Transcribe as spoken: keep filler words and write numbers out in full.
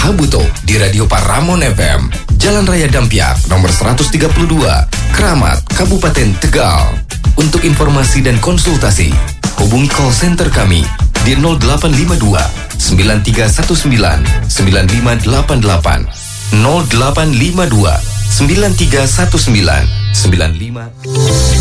Habuto di Radio Paramon F M, Jalan Raya Dampiak, nomor seratus tiga puluh dua, Kramat, Kabupaten Tegal. Untuk informasi dan konsultasi, hubungi call center kami di nol delapan lima dua sembilan tiga satu sembilan sembilan lima delapan delapan nol delapan lima dua sembilan tiga satu sembilan sembilan lima